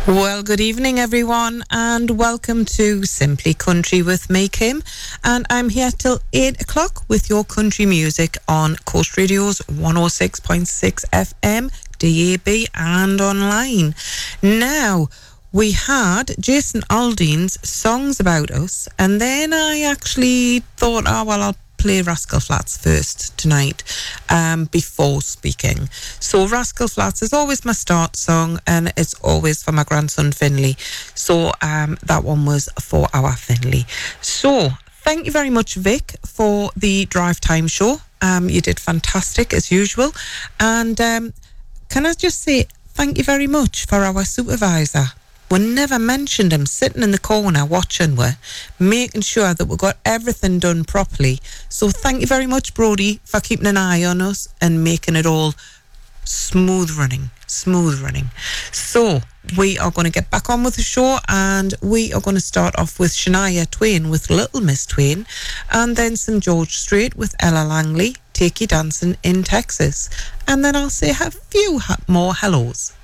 Well, good evening, everyone, and welcome to Simply Country with me, Kim. And I'm here till 8 o'clock with your country music on Coast Radio's 106.6 FM, DAB, and online. Now, we had Jason Aldean's Songs About Us, and then I actually thought, I'll play Rascal Flatts first tonight before speaking. So Rascal Flatts is always my start song, and it's always for my grandson Finley. So that one was for our Finley. So thank you very much, Vic, for the drive time show. You did fantastic as usual. And can I just say thank you very much for our supervisor. We never mentioned him sitting in the corner watching we, making sure that we got everything done properly. So thank you very much, Brody, for keeping an eye on us and making it all smooth running. So we are going to get back on with the show, and we are going to start off with Shania Twain with Little Miss Twain, and then some George Strait with Ella Langley, Take You Dancing in Texas. And then I'll say a few more hellos.